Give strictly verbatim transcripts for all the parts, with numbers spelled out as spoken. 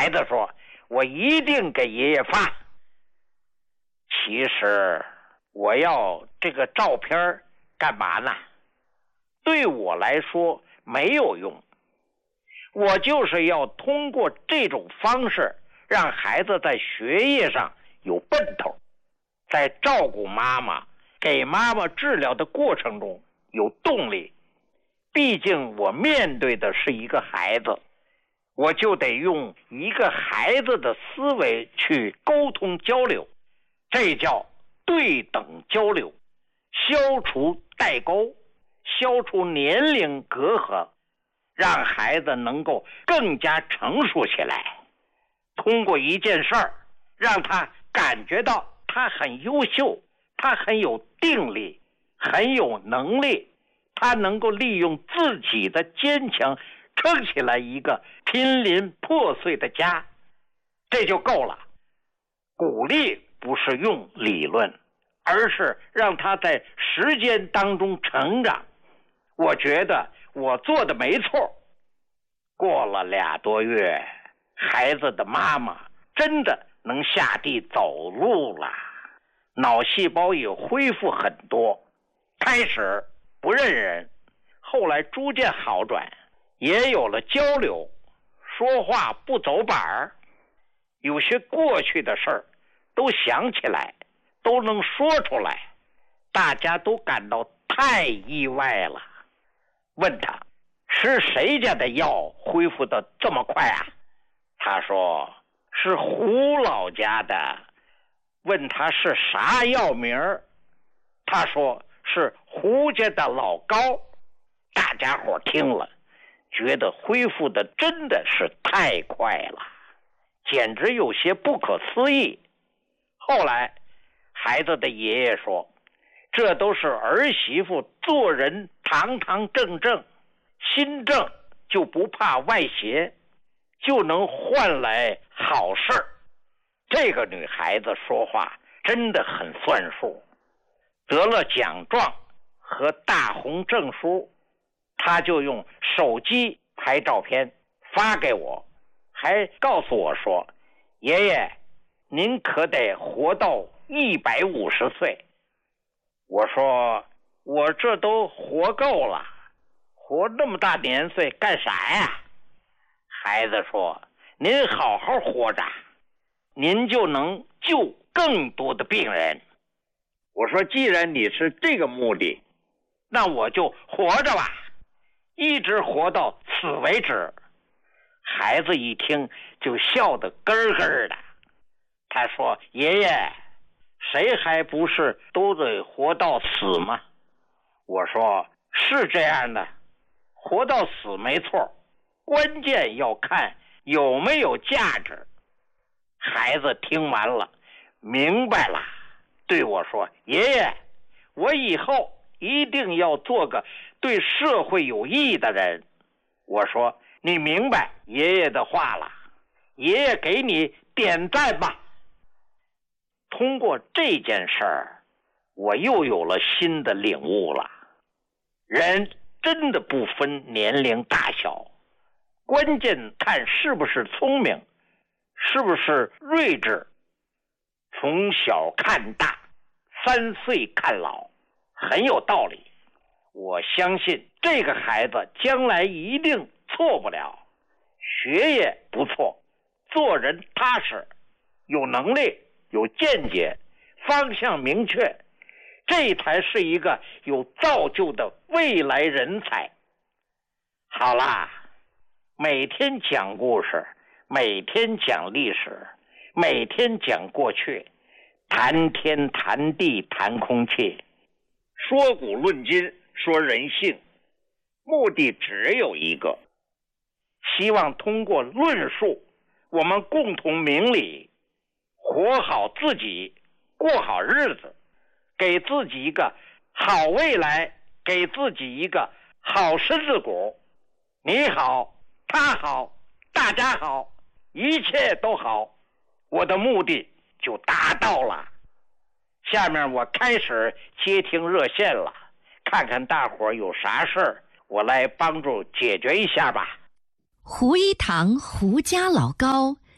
孩子说，我一定给爷爷发。其实我要这个照片干嘛呢？对我来说没有用，我就是要通过这种方式让孩子在学业上有奔头，在照顾妈妈给妈妈治疗的过程中有动力。毕竟我面对的是一个孩子，我就得用一个孩子的思维去沟通交流，这叫对等交流，消除代沟，消除年龄隔阂，让孩子能够更加成熟起来。通过一件事儿，让他感觉到他很优秀，他很有定力，很有能力，他能够利用自己的坚强撑起来一个濒临破碎的家，这就够了。鼓励不是用理论，而是让他在时间当中成长。我觉得我做的没错。过了俩多月，孩子的妈妈真的能下地走路了，脑细胞也恢复很多，开始不认人，后来逐渐好转，也有了交流，说话不走板儿，有些过去的事儿都想起来，都能说出来，大家都感到太意外了。问他是谁家的药恢复的这么快啊？他说是胡老家的。问他是啥药名儿？他说是胡家的老高。大家伙听了，觉得恢复的真的是太快了，简直有些不可思议。后来孩子的爷爷说，这都是儿媳妇做人堂堂正正，心正就不怕外邪，就能换来好事儿。这个女孩子说话真的很算数，得了奖状和大红证书，她就用手机拍照片发给我，还告诉我说，爷爷您可得活到一百五十岁。我说我这都活够了，活那么大年岁干啥呀？孩子说，您好好活着，您就能救更多的病人。我说既然你是这个目的，那我就活着吧，一直活到此为止。孩子一听就笑得咯咯的，他说，爷爷谁还不是都得活到死吗？我说是这样的，活到死没错，关键要看有没有价值。孩子听完了明白了，对我说，爷爷我以后一定要做个对社会有益的人。我说你明白爷爷的话了，爷爷给你点赞吧。通过这件事儿，我又有了新的领悟了。人真的不分年龄大小，关键看是不是聪明，是不是睿智。从小看大，三岁看老，很有道理。我相信这个孩子将来一定错不了，学业不错，做人踏实，有能力，有见解，方向明确，这才是一个有造就的未来人才。好啦，每天讲故事，每天讲历史，每天讲过去，谈天谈地谈空气，说古论今，说人性，目的只有一个，希望通过论述，我们共同明理，活好自己，过好日子，给自己一个好未来，给自己一个好身子骨。你好，他好，大家好，一切都好，我的目的就达到了。下面我开始接听热线了，看看大伙有啥事儿，我来帮助解决一下吧。 胡一堂胡家老高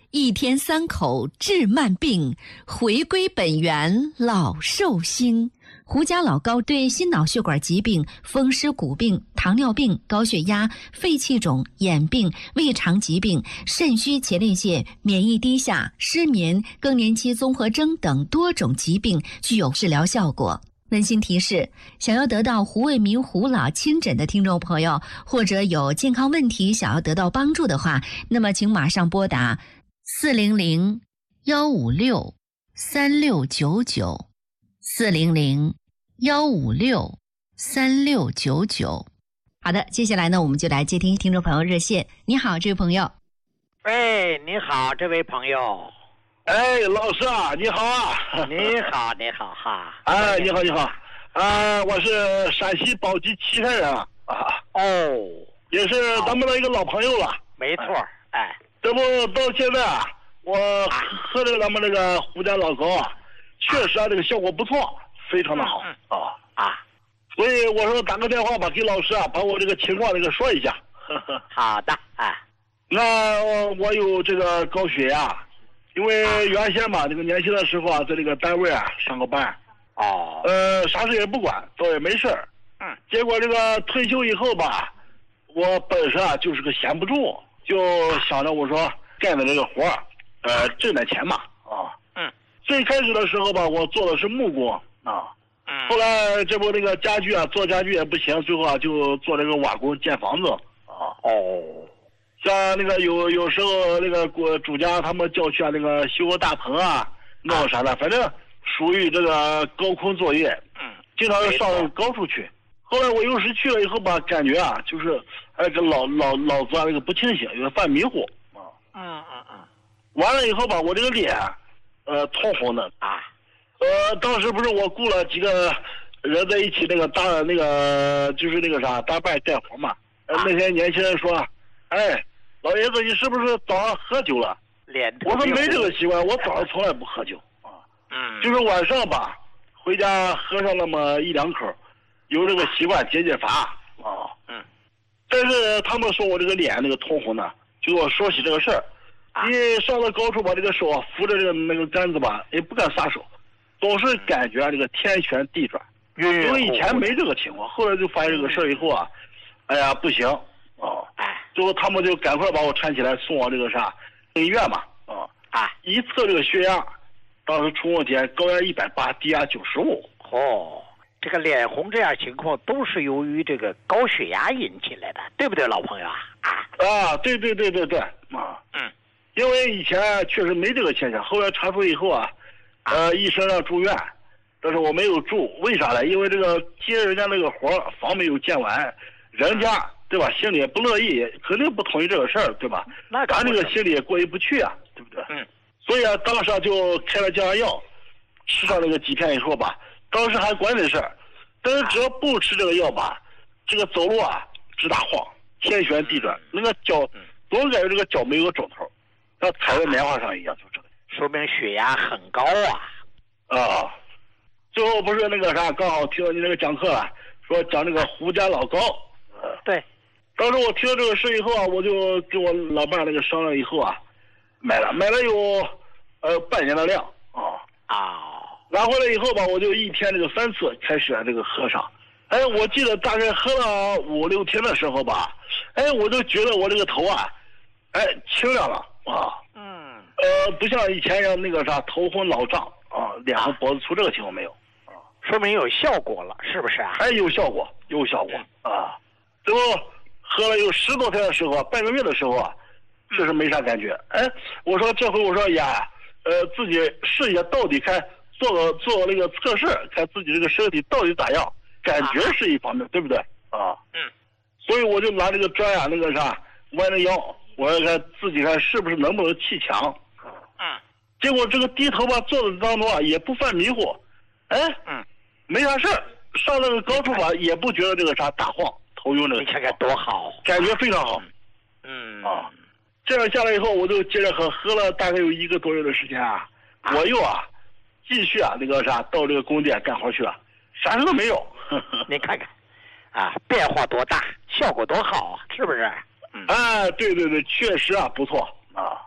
一天三口治慢病，回归本源老寿星。胡家老高对心脑血管疾病、风湿骨病、糖尿病、高血压、肺气肿、眼病、胃肠疾病、肾虚前列腺、免疫低下、失眠、更年期综合征等多种疾病具有治疗效果。温馨提示：想要得到胡卫民胡老亲诊的听众朋友，或者有健康问题想要得到帮助的话，那么请马上拨打四零零幺五六三六九九。四零零幺五六三六九九。好的，接下来呢，我们就来接听听众朋友热线。你好，这位朋友。 喂，你好，这位朋友。 哎，老师啊，你好啊！ 你好，你好哈！ 哎，你好，你好，啊、呃，我是陕西宝鸡岐山人啊， 哦， 也是咱们的一个老朋友了。 没错，哎， 这不到现在啊，我喝这个咱们这个胡家老高啊，确实啊，这个效果不错，非常的好啊、 嗯、啊， 所以我说打个电话吧，给老师啊，把我这个情况这个说一下。 好的，哎， 那我有这个高血压。因为原先嘛，这个年轻的时候啊，在这个单位啊上个班， 哦， 呃，啥事也不管，倒也没事儿。 嗯。 结果这个退休以后吧，我本身啊就是个闲不住，就想着我说干的这个活儿，呃，挣点钱嘛，啊。 嗯。 最开始的时候吧，我做的是木工啊。 嗯。 后来这不那个家具啊，做家具也不行，最后啊就做这个瓦工建房子啊。 哦。 像那个有有时候那个国主家他们叫去啊，那个修个大棚啊，弄啥的，反正属于这个高空作业， 嗯， 经常上高处去。后来我有时去了以后吧，感觉啊，就是那个脑脑脑子啊那个不清醒，有点犯迷糊啊。 嗯嗯嗯。 完了以后吧，我这个脸，呃，通红的啊。 呃，当时不是我雇了几个人在一起那个搭那个就是那个啥搭伴干活嘛。呃，那些年轻人说，哎。老爷子，你是不是早上喝酒了？ 脸我说没这个习惯，我早上从来不喝酒啊。 嗯， 就是晚上吧，回家喝上那么一两口，有这个习惯解解乏啊。 嗯， 但是他们说我这个脸那个通红呢，就给我说起这个事儿。 啊、 一上到高处把这个手扶着这个那个杆子吧，也不敢撒手，总是感觉这个天旋地转。因为以前没这个情况，后来就发现这个事儿以后啊，哎呀不行。哦， 哎， 最后他们就赶快把我搀起来送往这个啥医院嘛，啊啊， 一测这个血压，当时出问题，高压一百八，低压九十五。 哦，这个脸红这样情况都是由于这个高血压引起来的，对不对，老朋友啊？啊啊，对对对对对，啊， 嗯， 因为以前确实没这个现象，后来查出以后啊，呃，医生让住院，但是我没有住，为啥呢？因为这个接人家那个活房没有建完，人家。对吧？心里也不乐意，肯定不同意这个事儿，对吧？ 那咱这个心里也过意不去啊，对不对？ 嗯。 所以啊，当时啊就开了降压药，吃上那个几片以后吧，当时还管这事儿，但是只要不吃这个药吧，这个走路啊直打晃，天旋地转，那个脚总感觉这个脚没有肿头，像踩在棉花上一样，就这个。 说明血压很高啊。 啊。最后不是那个啥，刚好听到你那个讲课了，说讲那个胡家老高。 对。 当时我听到这个事以后啊，我就跟我老伴那个商量以后啊，买了买了有呃半年的量啊啊， 拿回来以后吧，我就一天这个三次开始这个喝上。哎，我记得大概喝了五六天的时候吧，哎，我就觉得我这个头啊，哎清亮了啊。 嗯。 呃，不像以前一样那个啥头昏脑胀啊，脸红脖子粗，这个情况没有啊， 说明有效果了，是不是啊？ 哎，有效果，有效果啊。最后喝了有十多天的时候啊，半个月的时候啊，确实没啥感觉。哎，我说这回我说呀，呃，自己试一下到底看做个做个那个测试，看自己这个身体到底咋样，感觉是一方面，对不对啊？ 嗯。 所以我就拿这个砖啊，那个啥弯着腰，我要看自己看是不是能不能砌墙。 嗯。 结果这个低头吧做的当中啊，也不犯迷糊，哎， 嗯， 没啥事儿，上那个高处吧也不觉得这个啥打晃。头用这个， 你看看多好， 感觉非常好。 嗯啊，这样下来以后，我就接着喝，喝了大概有一个多月的时间啊，啊我又啊，继续啊那个啥到这个工地干活去了，啥事都没有。 你看看，啊，变化多大，效果多好啊，是不是？ 嗯。哎，对对对，确实啊不错啊。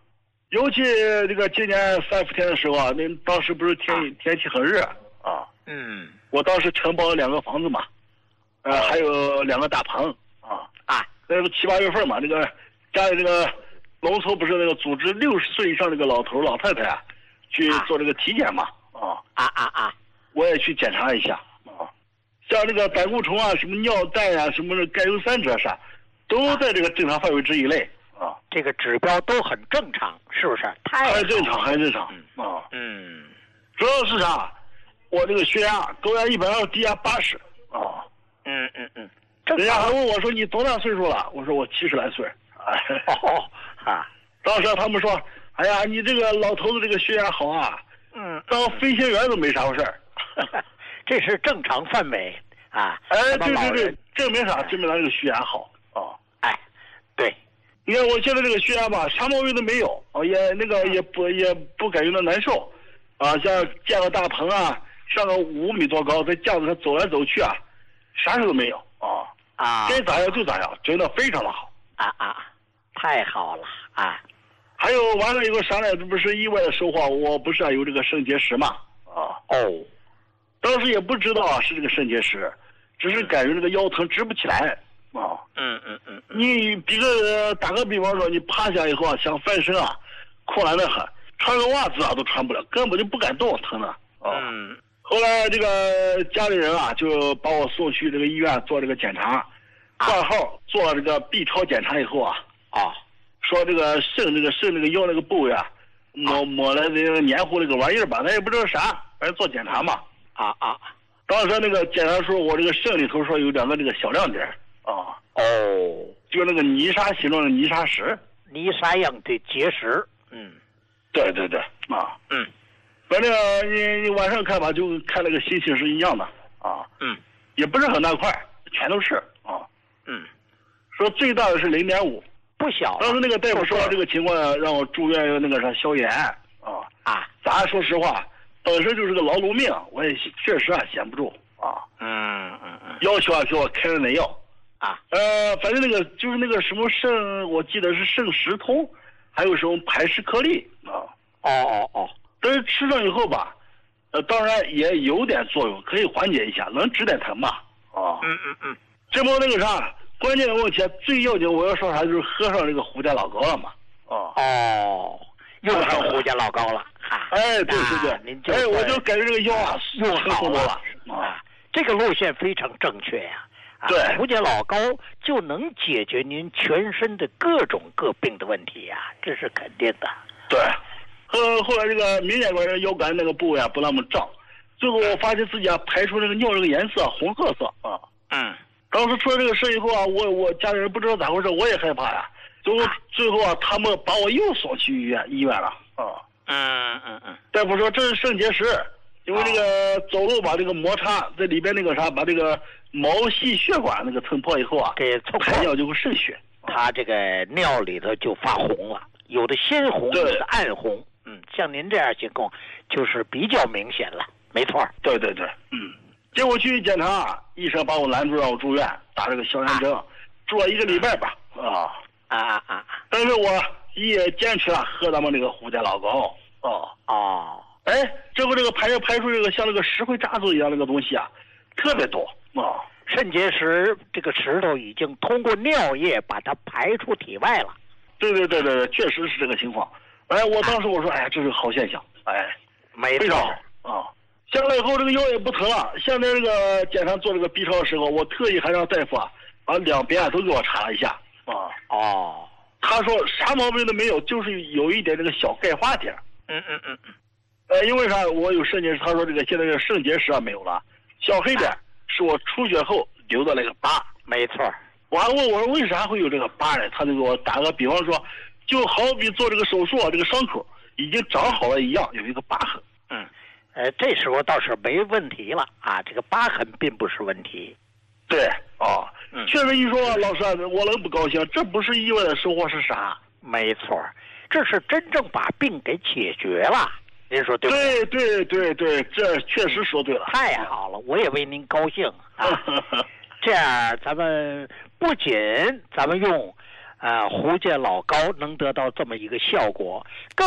尤其这个今年三伏天的时候啊，那当时不是天、啊、天气很热啊。 嗯。 我当时承包了两个房子嘛，呃，哦、还有两个大棚啊啊。 那个七八月份嘛，那个家里这个农村不是那个组织六十岁以上这个老头老太太啊，去做这个体检嘛啊啊啊啊！ 我也去检查一下啊，像这个胆固醇啊、什么尿氮啊、什么甘油三酯啥，都在这个正常范围之以内。啊， 这个指标都很正常，是不是？太很正常，很正常啊。 嗯， 主要是啥？我这个血压高压一百二，低压八十啊。 嗯嗯嗯。 人家还问我说：“你多大岁数了？”我说：“我七十来岁。”哎， 哦啊。 当时他们说：“哎呀，你这个老头子这个血压好啊， 嗯， 当飞行员都没啥事儿。” 这是正常范围啊。 哎，对对对，证明啥？证明他这个血压好啊。 哎，对。 你看我现在这个血压吧，啥毛病都没有，啊，也那个也不也不感觉到难受，啊，像建个大棚啊，上个五米多高，在架子上走来走去啊，啥事都没有啊啊， 该咋样就咋样，真的非常的好啊啊，太好了啊！ 还有完了以后啥呢？这不是意外的收获，我不是啊有这个肾结石嘛啊哦， 当时也不知道啊是这个肾结石，只是感觉这个腰疼直不起来。啊， 嗯嗯嗯， 你比个打个比方说，你趴下以后啊，想翻身啊，困难的很，穿个袜子啊都穿不了，根本就不敢动，疼的。啊， 嗯。 后来这个家里人啊，就把我送去这个医院做这个检查，挂号做了这个 B 超检查以后啊， 啊， 说这个肾这个肾这个腰那个部位啊，抹抹了那个黏糊那个玩意儿吧，咱也不知道啥，反正做检查嘛。 啊啊， 当时那个检查说，我这个肾里头说有两个这个小亮点。啊哦， 就那个泥沙形状的泥沙石， 泥沙样的结石，嗯， 对对对，啊， 嗯， 反正你你晚上看吧，就看那个星星是一样的，啊， 嗯， 也不是很大块，全都是，啊， 嗯， 说最大的是零点五， 不小。 当时那个大夫说这个情况让我住院要那个啥消炎，啊啊， 咱说实话，本身就是个劳碌命，我也确实啊闲不住，啊， 嗯嗯嗯， 要求啊给我开了那药。 啊， 呃，反正那个就是那个什么肾，我记得是肾石通，还有什么排石颗粒啊。 哦哦哦， 但是吃上以后吧，呃，当然也有点作用，可以缓解一下，能止点疼吧。啊， 嗯嗯嗯， 这不那个啥，关键的问题最要紧，我要说啥就是喝上这个胡家老高了嘛。啊， 哦，用上胡家老高了哈。 哎，对对对， 您就哎，我就感觉这个腰啊用好了啊，这个路线非常正确呀。 对， 胡家老高就能解决您全身的各种各病的问题呀，这是肯定的。 对，呃，后来这个明显感觉腰杆那个部位啊不那么胀，最后我发现自己啊排出这个尿这个颜色红褐色啊。 嗯。 当时出了这个事以后啊，我我家里人不知道咋回事，我也害怕呀。最后、啊、最后啊，他们把我又送去医院医院了啊。 嗯嗯嗯。 大夫说这是肾结石，因为这个走路把这个摩擦在里边那个啥把这个。毛细血管那个蹭破以后啊， 给蹭排尿就会渗血， 它这个尿里头就发红了，有的鲜红，有的暗红。嗯，像您这样情况就是比较明显了，没错。 对对对，嗯。结果去检查，医生把我拦住让我住院，打这个消炎针，啊、住了一个礼拜吧。啊啊啊啊！ 但是我也坚持了喝咱们这个胡家老高。哦哦， 哎，这不这个排排出这个像那个石灰渣子一样那个东西啊，特别多。啊， 肾结石这个石头已经通过尿液把它排出体外了。 对对对对，确实是这个情况。哎，我当时我说，哎呀，这是个好现象，哎， 没非常好啊。下来以后这个腰也不疼了。现在这个检查做这个 B 超的时候，我特意还让大夫啊把两边都给我查了一下啊。 哦， 他说啥毛病都没有，就是有一点这个小钙化点。 嗯嗯嗯嗯。 呃，因为啥？我有肾结石，他说这个现在这个肾结石啊没有了，小黑点。啊是我出血后留的那个疤， 没错。 我还问我说为啥会有这个疤呢？他就给我打个比方说，就好比做这个手术啊，这个伤口已经长好了一样，有一个疤痕。 嗯，呃，这时候倒是没问题了啊，这个疤痕并不是问题。 对，啊， 嗯， 确实一说老师，我能不高兴？这不是意外的收获是啥？ 没错，这是真正把病给解决了。您说对不对？对对对对，这确实说对了。 太好了，我也为您高兴啊！这样，咱们不仅咱们用，呃，胡家老高能得到这么一个效果，更。